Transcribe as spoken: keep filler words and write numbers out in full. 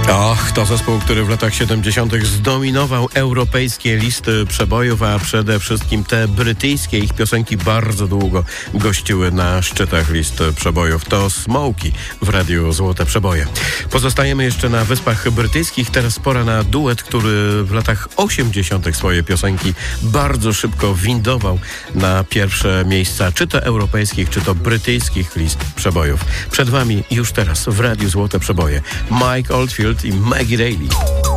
Och, to zespół, który w latach siedemdziesiątych zdominował europejskie listy przebojów, a przede wszystkim te brytyjskie. Ich piosenki bardzo długo gościły na szczytach list przebojów. To Smokey w radiu Złote Przeboje. Pozostajemy jeszcze na Wyspach Brytyjskich. Teraz pora na duet, który w latach osiemdziesiątych swoje piosenki bardzo szybko windował na pierwsze miejsca, czy to europejskich, czy to brytyjskich list przebojów. Przed wami już teraz w radiu Złote Przeboje Mike Oldfield i Maggie Reilly.